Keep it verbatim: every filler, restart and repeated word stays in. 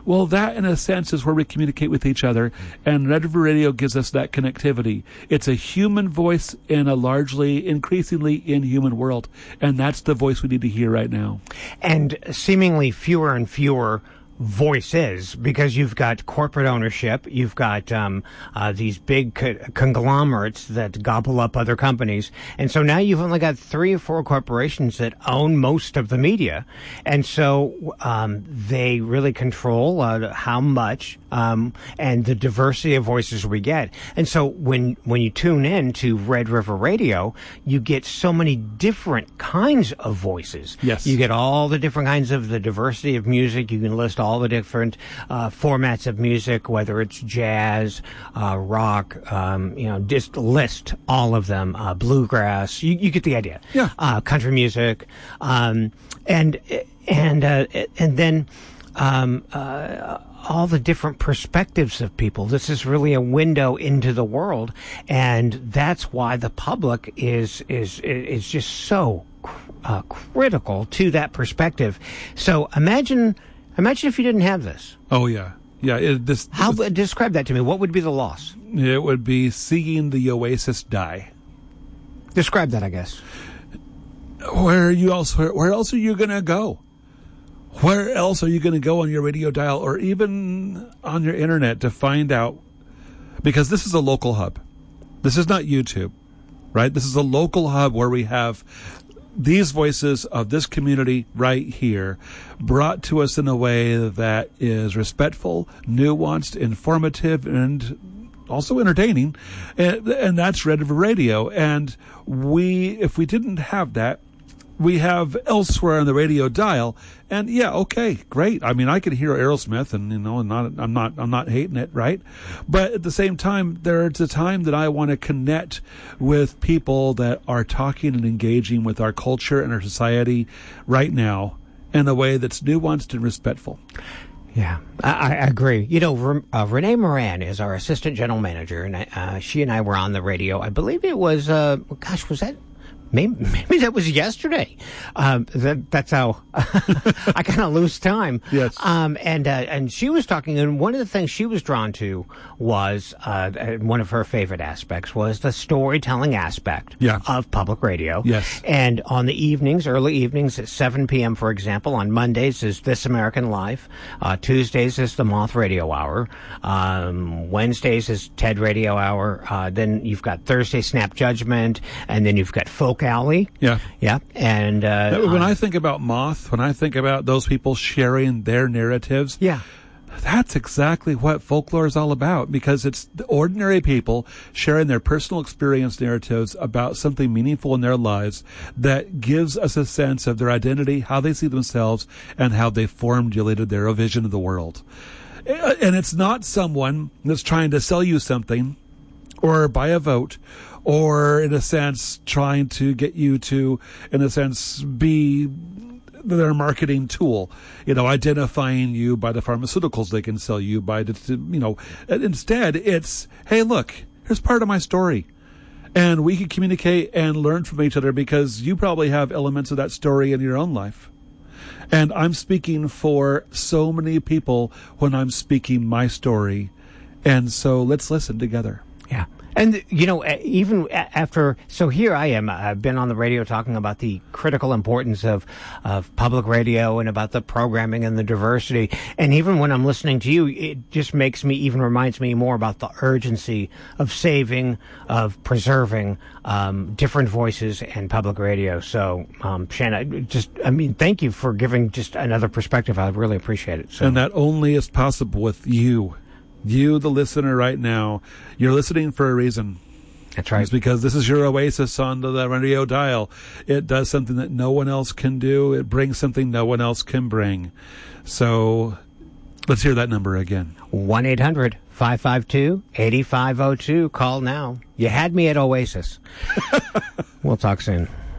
Well, that, in a sense, is where we communicate with each other, and Red River Radio gives us that connectivity. It's a human voice in a largely, increasingly inhuman world, and that's the voice we need to hear right now. And seemingly fewer and fewer voices, because you've got corporate ownership, you've got um, uh, these big co- conglomerates that gobble up other companies, and so now you've only got three or four corporations that own most of the media, and so um, they really control uh, how much um, and the diversity of voices we get. And so when when you tune in to Red River Radio, you get so many different kinds of voices. Yes, you get all the different kinds of the diversity of music. You can list all all the different uh, formats of music, whether it's jazz, uh, rock, um, you know, just list all of them, uh, bluegrass. You, you get the idea. Yeah. Uh, country music, um, and and uh, and then um, uh, all the different perspectives of people. This is really a window into the world, and that's why the public is is is just so uh, critical to that perspective. So imagine. Imagine if you didn't have this. Oh, yeah. Yeah. It, this, How this, describe that to me. What would be the loss? It would be seeing the Oasis die. Describe that, I guess. Where are you else? Where, where else are you going to go? Where else are you going to go on your radio dial or even on your internet to find out? Because this is a local hub. This is not YouTube, right? This is a local hub where we have these voices of this community right here brought to us in a way that is respectful, nuanced, informative, and also entertaining. And, and that's Red River Radio. And we, if we didn't have that, we have elsewhere on the radio dial. And yeah, okay, great. I mean, I could hear Aerosmith, and you know, not I'm not I'm not hating it, right? But at the same time, there's a time that I want to connect with people that are talking and engaging with our culture and our society right now in a way that's nuanced and respectful. Yeah, I, I agree. You know, uh, Renee Moran is our assistant general manager, and uh, she and I were on the radio. I believe it was, uh, gosh, was that? Maybe, maybe that was yesterday. Um, that, that's how I kind of lose time. Yes. Um, and uh, and she was talking, and one of the things she was drawn to was uh, one of her favorite aspects was the storytelling aspect yeah. of public radio. Yes. And on the evenings, early evenings at seven p.m., for example, on Mondays is This American Life. Uh, Tuesdays is the Moth Radio Hour. Um, Wednesdays is TED Radio Hour. Uh, then you've got Thursday Snap Judgment, and then you've got Folk Alley. Yeah. Yeah. And uh, when uh, I think about Moth, when I think about those people sharing their narratives, yeah, that's exactly what folklore is all about, because it's the ordinary people sharing their personal experience narratives about something meaningful in their lives that gives us a sense of their identity, how they see themselves, and how they formulated their vision of the world. And it's not someone that's trying to sell you something or buy a vote, or in a sense trying to get you to, in a sense, be their marketing tool, you know, identifying you by the pharmaceuticals they can sell you by, the, you know, instead it's, hey, look, here's part of my story. And we can communicate and learn from each other because you probably have elements of that story in your own life. And I'm speaking for so many people when I'm speaking my story. And so let's listen together. Yeah. And, you know, even after, so here I am, I've been on the radio talking about the critical importance of, of public radio and about the programming and the diversity. And even when I'm listening to you, it just makes me, even reminds me more about the urgency of saving, of preserving um, different voices and public radio. So, um, Shanna, just, I mean, thank you for giving just another perspective. I really appreciate it. So. And that only is possible with you. You, the listener right now, you're listening for a reason. That's right. It's because this is your oasis on the radio dial. It does something that no one else can do. It brings something no one else can bring. So let's hear that number again. one eight hundred five five two eight five zero two. Call now. You had me at Oasis. We'll talk soon.